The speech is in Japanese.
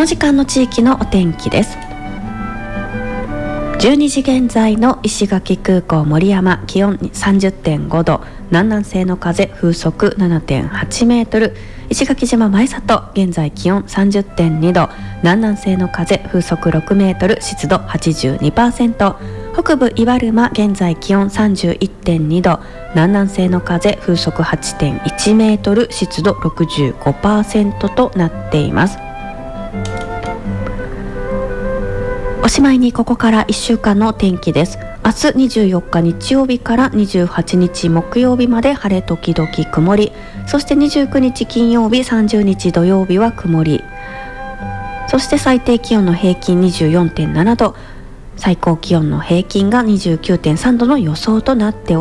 の時間の地域のお天気です。12時現在の石垣空港守山、気温 30.5 度、南南西の風、風速 7.8 メートル。石垣島前里、現在気温 30.2 度、南南西の風、風速6メートル、湿度 82%。北部岩沼、現在気温 31.2 度、南南西の風、風速 8.1 メートル、湿度 65% となっています。おしまいにここから1週間の天気です。明日24日日曜日から28日木曜日まで晴れ時々曇り、そして29日金曜日、30日土曜日は曇り、そして最低気温の平均 24.7 度、最高気温の平均が 29.3 度の予想となっております。